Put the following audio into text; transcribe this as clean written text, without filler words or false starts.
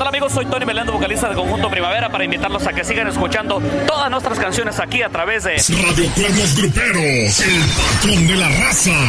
tal, amigos? Soy Tony Melendo, vocalista del Conjunto Primavera, para invitarlos a que sigan escuchando todas nuestras canciones aquí a través de Radio Cuernos Gruperos, el patrón de la raza.